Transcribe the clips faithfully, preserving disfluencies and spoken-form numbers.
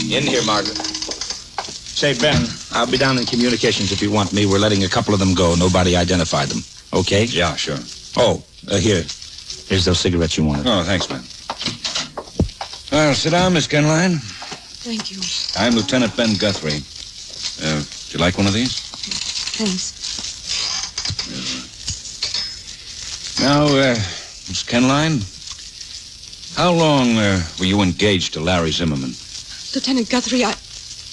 In here, Margaret. Say, Ben, I'll be down in communications if you want me. We're letting a couple of them go. Nobody identified them. Okay? Yeah, sure. Oh, uh, here. Here's those cigarettes you wanted. Oh, thanks, man. Well, sit down, Miss Kenline. Thank you. I'm Lieutenant Ben Guthrie. Uh, do you like one of these? Thanks. Now, uh, Miss Kenline, how long uh, were you engaged to Larry Zimmerman? Lieutenant Guthrie, I...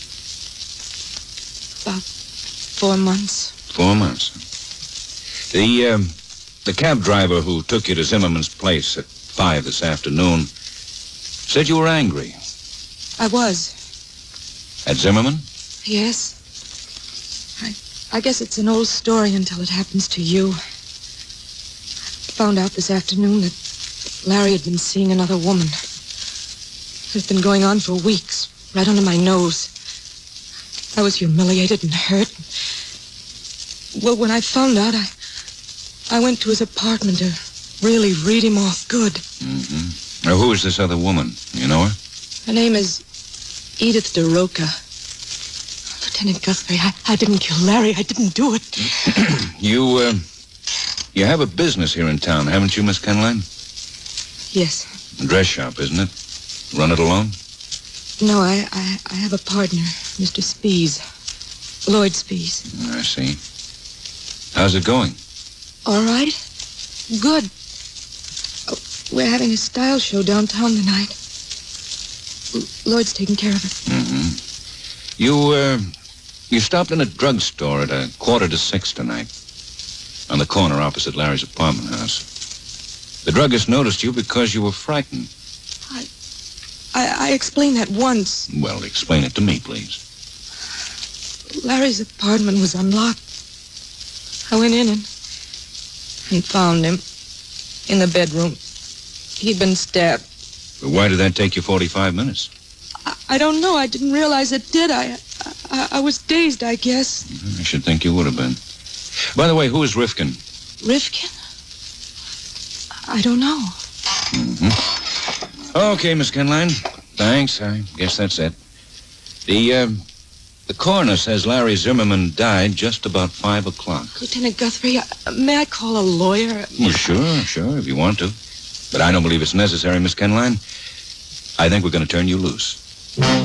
About four months. Four months. The, um, the cab driver who took you to Zimmerman's place at five this afternoon said you were angry. I was. At Zimmerman? Yes. I, I guess it's an old story until it happens to you. I found out this afternoon that Larry had been seeing another woman. It's been going on for weeks, right under my nose. I was humiliated and hurt. Well, when I found out, I I went to his apartment to really read him off good. Mm-hmm. Now, who is this other woman? You know her? Her name is Edith DeRoca. Lieutenant Guthrie, I, I didn't kill Larry. I didn't do it. you, uh, you have a business here in town, haven't you, Miss Kenline? Yes. A dress shop, isn't it? Run it alone? No, I, I, I have a partner, Mister Spees. Lloyd Spees. I see. How's it going? All right. Good. Oh, we're having a style show downtown tonight. L- Lloyd's taking care of it. Mm-hmm. You, uh, you stopped in a drugstore at a quarter to six tonight. On the corner opposite Larry's apartment house. The druggist noticed you because you were frightened. I, I, I explained that once. Well, explain it to me, please. Larry's apartment was unlocked. I went in and, and found him in the bedroom. He'd been stabbed. But why did that take you forty-five minutes? I, I don't know. I didn't realize it did. I, I I was dazed, I guess. I should think you would have been. By the way, who is Rifkin? Rifkin? I don't know. Mm-hmm. Okay, Miss Kenline. Thanks. I guess that's it. The, uh, the coroner says Larry Zimmerman died just about five o'clock. Lieutenant Guthrie, uh, may I call a lawyer? Well, sure, sure, if you want to. But I don't believe it's necessary, Miss Kenline. I think we're going to turn you loose.